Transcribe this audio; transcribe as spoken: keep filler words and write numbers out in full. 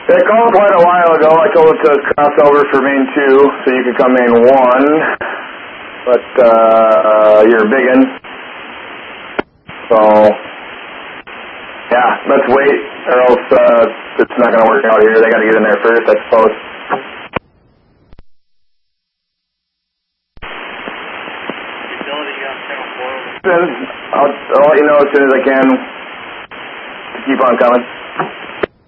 They called quite a while ago. I told it to cross over for main two, so you could come main one. But, uh, you're biggin'. So, yeah, let's wait, or else, uh, it's not gonna work out here. They gotta get in there first, I suppose. I'll, I'll let you know as soon as I can to keep on coming.